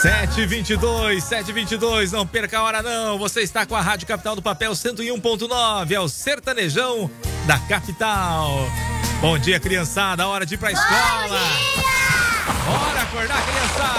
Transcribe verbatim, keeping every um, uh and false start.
sete e vinte e dois, sete e vinte e dois, não perca a hora não, você está com a Rádio Capital do Papel cento e um ponto nove, é o sertanejão da capital. Bom dia, criançada, hora de ir pra escola. Bom dia! Bora acordar, criançada.